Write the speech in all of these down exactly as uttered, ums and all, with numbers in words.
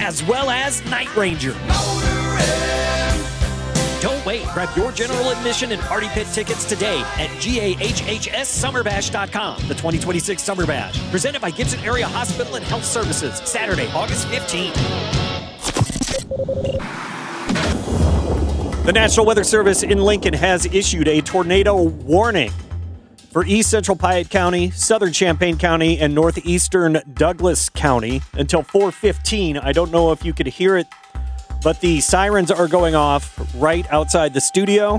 as well as Night Ranger. Don't wait. Grab your general admission and party pit tickets today at gahhs summer bash dot com. The twenty twenty-six Summer Bash, presented by Gibson Area Hospital and Health Services, Saturday, August fifteenth. The National Weather Service in Lincoln has issued a tornado warning for East Central Piatt County, Southern Champaign County, and Northeastern Douglas County until four fifteen. I don't know if you could hear it, but the sirens are going off right outside the studio.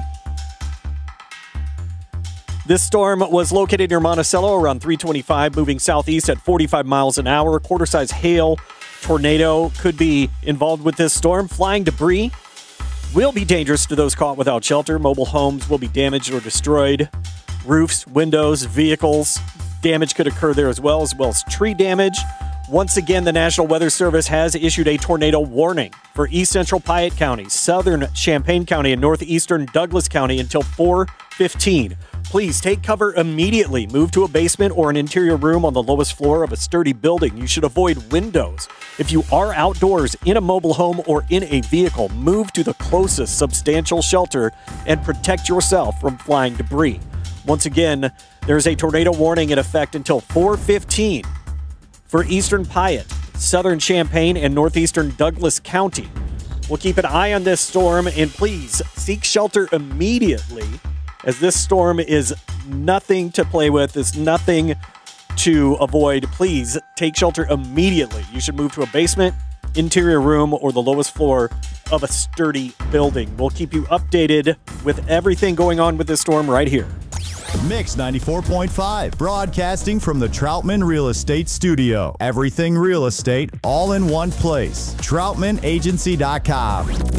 This storm was located near Monticello around three twenty-five, moving southeast at forty-five miles an hour. Quarter-size hail tornado could be involved with this storm. Flying debris will be dangerous to those caught without shelter. Mobile homes will be damaged or destroyed. Roofs, windows, vehicles, damage could occur there as well, as well as tree damage. Once again, the National Weather Service has issued a tornado warning for East Central Piatt County, Southern Champaign County, and Northeastern Douglas County until four fifteen. Please take cover immediately. Move to a basement or an interior room on the lowest floor of a sturdy building. You should avoid windows. If you are outdoors in a mobile home or in a vehicle, move to the closest substantial shelter and protect yourself from flying debris. Once again, there's a tornado warning in effect until four fifteen for Eastern Piatt, Southern Champaign, and Northeastern Douglas County. We'll keep an eye on this storm, and please seek shelter immediately, as this storm is nothing to play with. It's nothing to avoid. Please take shelter immediately. You should move to a basement, interior room, or the lowest floor of a sturdy building. We'll keep you updated with everything going on with this storm right here. Mix ninety-four point five, broadcasting from the Troutman Real Estate Studio. Everything real estate, all in one place. troutman agency dot com.